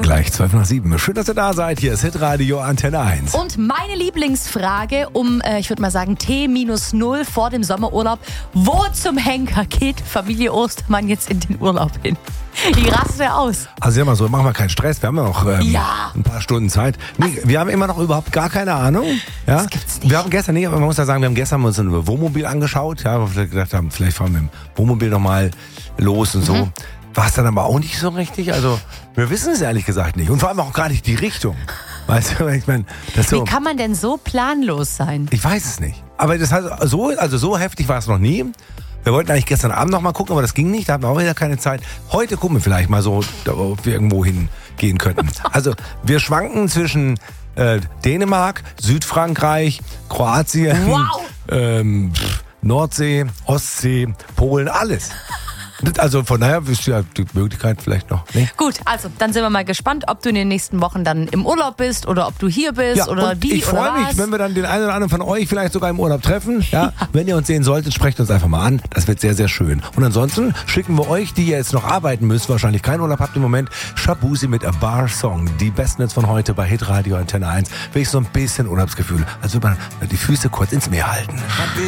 Gleich 6:12. Schön, dass ihr da seid. Hier ist Hitradio Antenne 1. Und meine Lieblingsfrage ich würde mal sagen, T-0 vor dem Sommerurlaub. Wo zum Henker geht Familie Ostermann jetzt in den Urlaub hin? Die raste aus. Also sag mal so, machen wir keinen Stress. Wir haben ja noch ein paar Stunden Zeit. Nee, wir haben immer noch überhaupt gar keine Ahnung. Ja? Das gibt's nicht. Wir haben gestern, man muss ja sagen, wir haben gestern uns ein Wohnmobil angeschaut. Ja, weil wir gedacht haben, vielleicht fahren wir mit dem Wohnmobil nochmal los und so. War es dann aber auch nicht so richtig. Also wir wissen es ehrlich gesagt nicht. Und vor allem auch gar nicht die Richtung. Weißt du, ich meine, das so. Wie kann man denn so planlos sein? Ich weiß es nicht. Aber das heißt, so heftig war es noch nie. Wir wollten eigentlich gestern Abend noch mal gucken, aber das ging nicht. Da hatten wir auch wieder keine Zeit. Heute gucken wir vielleicht mal so, ob wir irgendwo hingehen könnten. Also wir schwanken zwischen Dänemark, Südfrankreich, Kroatien, Nordsee, Ostsee, Polen, alles. Also von daher ist ja die Möglichkeit vielleicht noch. Nee? Gut, also dann sind wir mal gespannt, ob du in den nächsten Wochen dann im Urlaub bist oder ob du hier bist Ja, oder und wie ich oder freue mich, was. wenn wir dann den einen oder anderen von euch vielleicht sogar im Urlaub treffen. Ja, wenn ihr uns sehen solltet, sprecht uns einfach mal an. Das wird sehr, sehr schön. Und ansonsten schicken wir euch, die ihr jetzt noch arbeiten müsst, wahrscheinlich keinen Urlaub habt im Moment, Shabuzi mit A Bar Song. Die besten jetzt von heute bei Hitradio Antenne 1. Wirklich so ein bisschen Urlaubsgefühl. Als würde man die Füße kurz ins Meer halten.